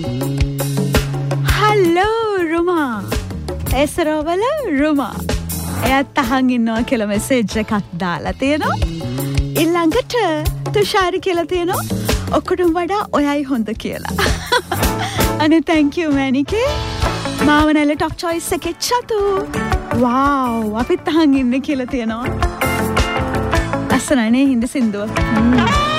Hello රුමා ඇසරෝවල රුමා එයත් අහන් ඉන්නවා කියලා මෙසේජ් එකක් දාලා තියෙනවා. ඊළඟට තුෂාරි කියලා තියෙනවා ඔක්කොටම වඩා ඔයයි හොඳ කියලා. අනේ thank you Manike. මාවනල top choice එකේ චතු. wow අපිත් අහන් ඉන්නේ කියලා තියෙනවා. අසරණේ හින්ද සින්දුව.